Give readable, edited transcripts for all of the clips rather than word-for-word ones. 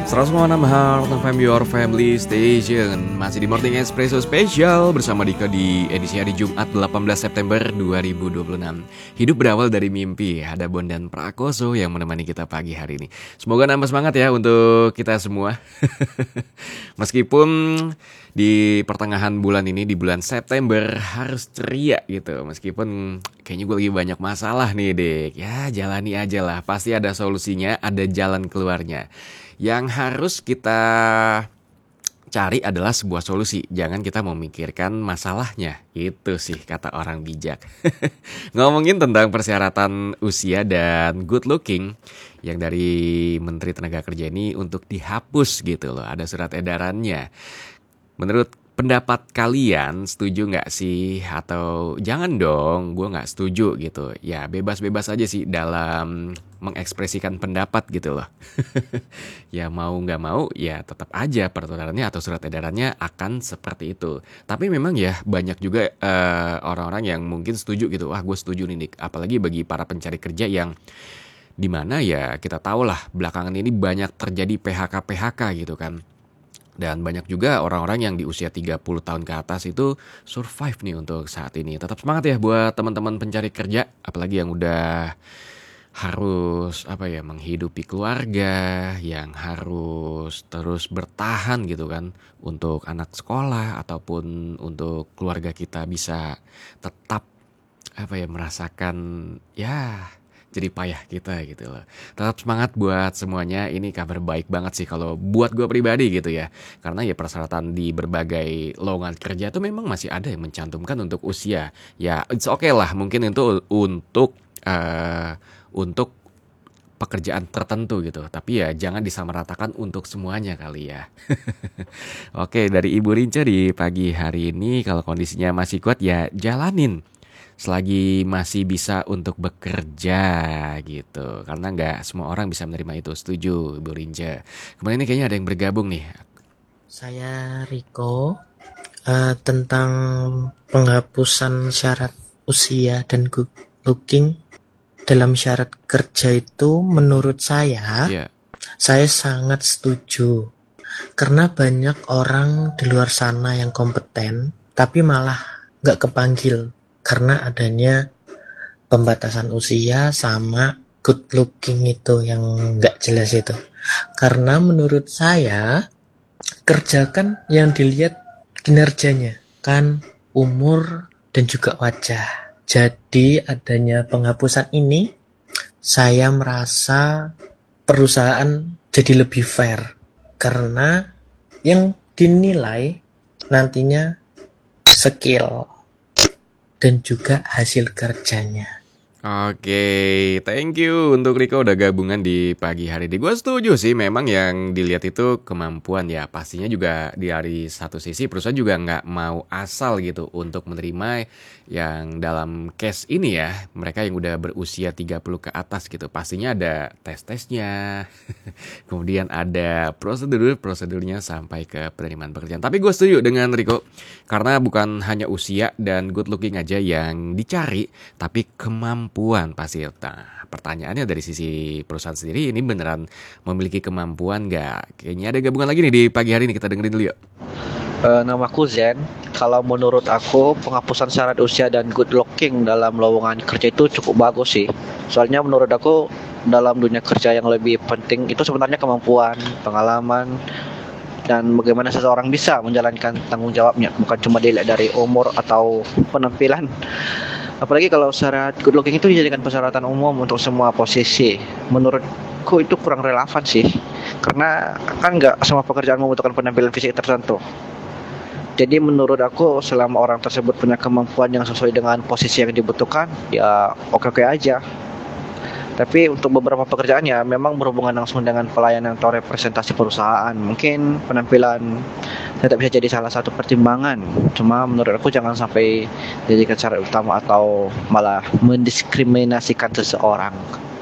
106 Heart FM Your Family Station. Masih di Morning Espresso Special bersama Dika di edisi hari Jumat 18 September 2026. Hidup berawal dari mimpi. Ada Bondan Prakoso yang menemani kita pagi hari ini. Semoga nambah semangat ya untuk kita semua. Meskipun di pertengahan bulan ini, di bulan September harus ceria gitu. Meskipun kayaknya gue lagi banyak masalah nih Dik. Ya jalani aja lah, pasti ada solusinya, ada jalan keluarnya. Yang harus kita cari adalah sebuah solusi. Jangan kita memikirkan masalahnya. Itu sih kata orang bijak. Ngomongin tentang persyaratan usia dan good looking yang dari Menteri Tenaga Kerja ini untuk dihapus gitu loh. Ada surat edarannya. Menurut pendapat kalian setuju nggak sih? Atau jangan dong, gue nggak setuju gitu. Ya bebas-bebas aja sih dalam mengekspresikan pendapat gitu loh. Ya mau nggak mau ya tetap aja peraturannya atau surat edarannya akan seperti itu. Tapi memang ya banyak juga orang-orang yang mungkin setuju gitu. Wah gue setuju nih Dik. Apalagi bagi para pencari kerja yang dimana ya kita tahu lah belakangan ini banyak terjadi PHK-PHK gitu kan. Dan banyak juga orang-orang yang di usia 30 tahun ke atas itu survive nih untuk saat ini. Tetap semangat ya buat teman-teman pencari kerja. Apalagi yang udah harus menghidupi keluarga, yang harus terus bertahan gitu kan. Untuk anak sekolah ataupun untuk keluarga kita bisa tetap merasakan jadi payah kita gitu loh. Tetap semangat buat semuanya. Ini kabar baik banget sih kalau buat gue pribadi gitu ya. Karena ya persyaratan di berbagai lowongan kerja itu memang masih ada yang mencantumkan untuk usia. Ya it's okay lah mungkin itu untuk pekerjaan tertentu gitu. Tapi ya jangan disamaratakan untuk semuanya kali ya. Oke, dari Ibu Rinca di pagi hari ini kalau kondisinya masih kuat ya jalanin. Selagi masih bisa untuk bekerja gitu. Karena nggak semua orang bisa menerima itu. Setuju Ibu Rinja. Kemudian ini kayaknya ada yang bergabung nih. Saya Riko, tentang penghapusan syarat usia dan good looking dalam syarat kerja itu menurut saya sangat setuju. Karena banyak orang di luar sana yang kompeten tapi malah nggak kepanggil karena adanya pembatasan usia sama good looking itu yang nggak jelas itu. Karena menurut saya kerjakan yang dilihat kinerjanya, kan umur dan juga wajah. Jadi adanya penghapusan ini saya merasa perusahaan jadi lebih fair karena yang dinilai nantinya skill dan juga hasil kerjanya. Oke, thank you untuk Riko udah gabungan di pagi hari ini. Gue setuju sih, memang yang dilihat itu kemampuan ya. Pastinya juga dari satu sisi perusahaan juga nggak mau asal gitu untuk menerima yang dalam case ini ya. Mereka yang udah berusia 30 ke atas gitu. Pastinya ada tes-tesnya, kemudian ada prosedurnya sampai ke penerimaan pekerjaan. Tapi gue setuju dengan Riko, karena bukan hanya usia dan good looking aja yang dicari, tapi kemampuan pasti. Nah, pertanyaannya dari sisi perusahaan sendiri ini beneran memiliki kemampuan nggak? Kayaknya ada gabungan lagi nih di pagi hari ini, kita dengerin dulu yuk. Namaku Zen. Kalau menurut aku penghapusan syarat usia dan good looking dalam lowongan kerja itu cukup bagus sih. Soalnya menurut aku dalam dunia kerja yang lebih penting itu sebenarnya kemampuan, pengalaman, dan bagaimana seseorang bisa menjalankan tanggung jawabnya, bukan cuma dilihat dari umur atau penampilan. Apalagi kalau syarat good looking itu dijadikan persyaratan umum untuk semua posisi. Menurutku itu kurang relevan sih. Karena kan nggak semua pekerjaan membutuhkan penampilan fisik tertentu. Jadi menurut aku selama orang tersebut punya kemampuan yang sesuai dengan posisi yang dibutuhkan, ya oke-oke aja. Tapi untuk beberapa pekerjaan ya memang berhubungan langsung dengan pelayanan atau representasi perusahaan. Mungkin penampilan tetap bisa jadi salah satu pertimbangan. Cuma menurut aku jangan sampai dijadikan syarat utama atau malah mendiskriminasikan seseorang.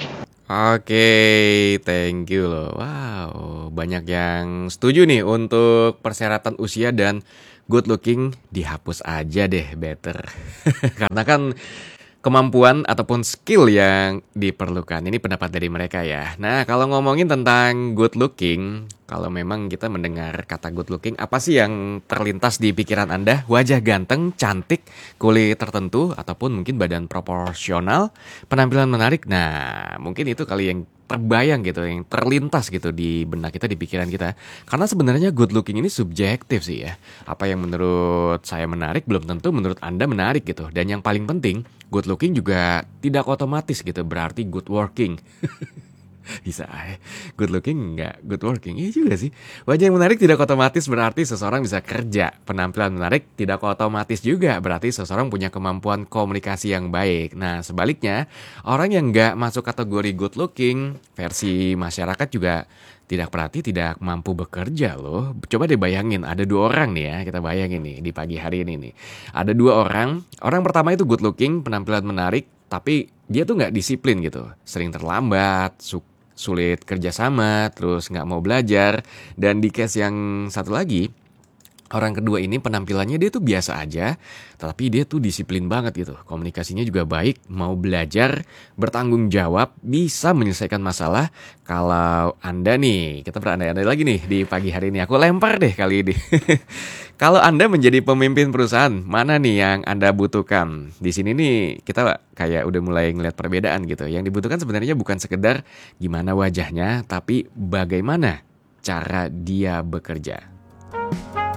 Oke, thank you loh. Wow, banyak yang setuju nih untuk persyaratan usia dan good looking dihapus aja deh, better. Karena kan kemampuan ataupun skill yang diperlukan. Ini pendapat dari mereka ya. Nah, kalau ngomongin tentang good looking, kalau memang kita mendengar kata good looking, apa sih yang terlintas di pikiran Anda? Wajah ganteng, cantik, kulit tertentu, ataupun mungkin badan proporsional, penampilan menarik. Nah, mungkin itu kali yang terbayang gitu, yang terlintas gitu di benak kita, di pikiran kita. Karena sebenarnya good looking ini subjektif sih ya. Apa yang menurut saya menarik belum tentu menurut Anda menarik gitu. Dan yang paling penting, good looking juga tidak otomatis gitu berarti good working. Bisa good looking nggak good working. Iya juga sih. Wajah yang menarik tidak otomatis berarti seseorang bisa kerja. Penampilan menarik tidak otomatis juga berarti seseorang punya kemampuan komunikasi yang baik. Nah sebaliknya, orang yang nggak masuk kategori good looking versi masyarakat juga tidak mampu bekerja loh. Coba deh bayangin, ada dua orang nih ya, kita bayangin nih di pagi hari ini nih. Ada dua orang, orang pertama itu good looking, penampilan menarik, tapi dia tuh nggak disiplin gitu. Sering terlambat, sulit kerjasama, terus nggak mau belajar. Dan di case yang satu lagi, orang kedua ini penampilannya dia tuh biasa aja, tapi dia tuh disiplin banget gitu. Komunikasinya juga baik, mau belajar, bertanggung jawab, bisa menyelesaikan masalah. Kalau Anda nih, kita berandai-andai lagi nih di pagi hari ini. Aku lempar deh kali ini. Kalau Anda menjadi pemimpin perusahaan, mana nih yang Anda butuhkan? Di sini nih kita kayak udah mulai ngeliat perbedaan gitu. Yang dibutuhkan sebenarnya bukan sekedar gimana wajahnya, tapi bagaimana cara dia bekerja.